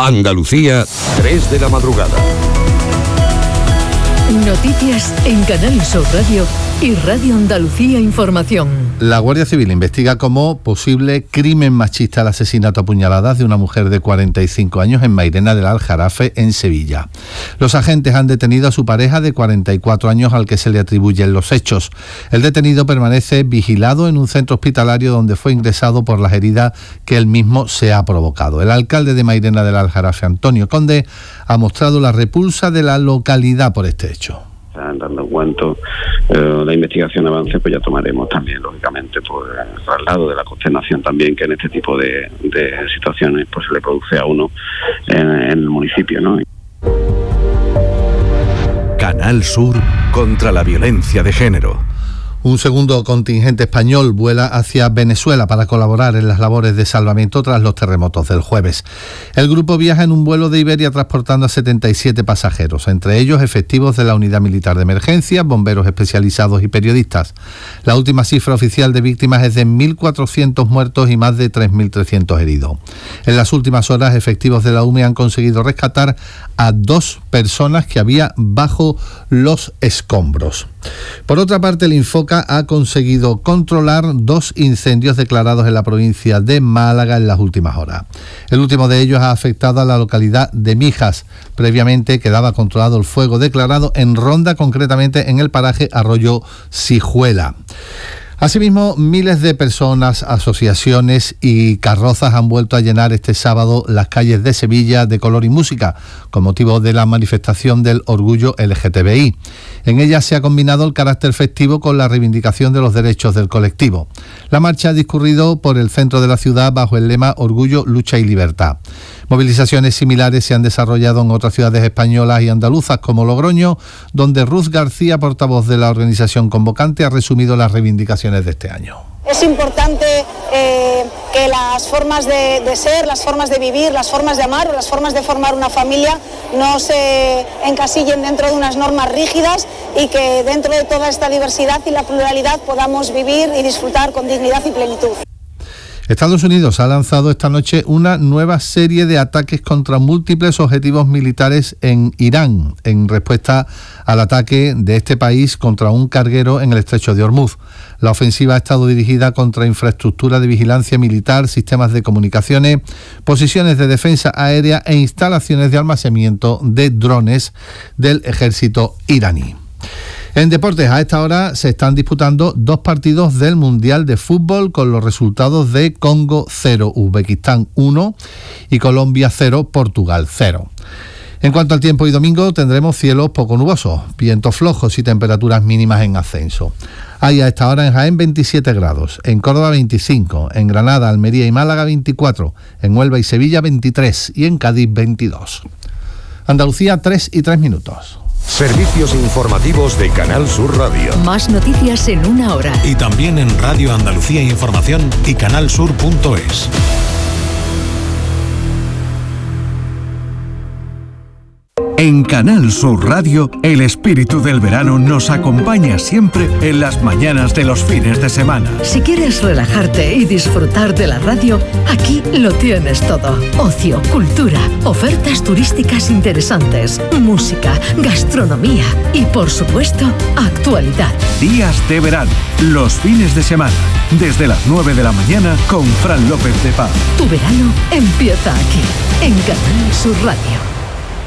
Andalucía, 3 de la madrugada. Noticias en Canal Sur Radio y Radio Andalucía Información. La Guardia Civil investiga como posible crimen machista el asesinato a puñaladas de una mujer de 45 años en Mairena del Aljarafe, en Sevilla. Los agentes han detenido a su pareja de 44 años al que se le atribuyen los hechos. El detenido permanece vigilado en un centro hospitalario donde fue ingresado por las heridas que él mismo se ha provocado. El alcalde de Mairena del Aljarafe, Antonio Conde, ha mostrado la repulsa de la localidad por este hecho. Dando en cuanto la investigación avance, pues ya tomaremos también, lógicamente, pues el traslado de la consternación también que en este tipo de situaciones pues se le produce a uno en el municipio, ¿no? Canal Sur contra la violencia de género. Un segundo contingente español vuela hacia Venezuela para colaborar en las labores de salvamento tras los terremotos del jueves. El grupo viaja en un vuelo de Iberia transportando a 77 pasajeros, entre ellos efectivos de la Unidad Militar de Emergencia, bomberos especializados y periodistas. La última cifra oficial de víctimas es de 1.400 muertos y más de 3.300 heridos. En las últimas horas, efectivos de la UME han conseguido rescatar a 2 personas que había bajo los escombros. Por otra parte, el Infoca ha conseguido controlar 2 incendios declarados en la provincia de Málaga en las últimas horas. El último de ellos ha afectado a la localidad de Mijas. Previamente quedaba controlado el fuego declarado en Ronda, concretamente en el paraje Arroyo Sijuela. Asimismo, miles de personas, asociaciones y carrozas han vuelto a llenar este sábado las calles de Sevilla de color y música, con motivo de la manifestación del orgullo LGTBI. En ella se ha combinado el carácter festivo con la reivindicación de los derechos del colectivo. La marcha ha discurrido por el centro de la ciudad bajo el lema Orgullo, Lucha y Libertad. Movilizaciones similares se han desarrollado en otras ciudades españolas y andaluzas como Logroño, donde Ruth García, portavoz de la organización convocante, ha resumido las reivindicaciones de este año. Es importante que las formas de ser, las formas de vivir, las formas de amar o las formas de formar una familia no se encasillen dentro de unas normas rígidas y que dentro de toda esta diversidad y la pluralidad podamos vivir y disfrutar con dignidad y plenitud. Estados Unidos ha lanzado esta noche una nueva serie de ataques contra múltiples objetivos militares en Irán, en respuesta al ataque de este país contra un carguero en el estrecho de Hormuz. La ofensiva ha estado dirigida contra infraestructura de vigilancia militar, sistemas de comunicaciones, posiciones de defensa aérea e instalaciones de almacenamiento de drones del ejército iraní. En deportes, a esta hora se están disputando 2 partidos del Mundial de Fútbol con los resultados de Congo 0, Uzbekistán 1 y Colombia 0, Portugal 0. En cuanto al tiempo, hoy domingo tendremos cielos poco nubosos, vientos flojos y temperaturas mínimas en ascenso. Hay a esta hora en Jaén 27 grados, en Córdoba 25, en Granada, Almería y Málaga 24, en Huelva y Sevilla 23 y en Cádiz 22. Andalucía 3:03. Servicios informativos de Canal Sur Radio. Más noticias en una hora. Y también en Radio Andalucía Información y canalsur.es. En Canal Sur Radio, el espíritu del verano nos acompaña siempre en las mañanas de los fines de semana. Si quieres relajarte y disfrutar de la radio, aquí lo tienes todo. Ocio, cultura, ofertas turísticas interesantes, música, gastronomía y, por supuesto, actualidad. Días de verano, los fines de semana, desde las 9 de la mañana con Fran López de Paz. Tu verano empieza aquí, en Canal Sur Radio.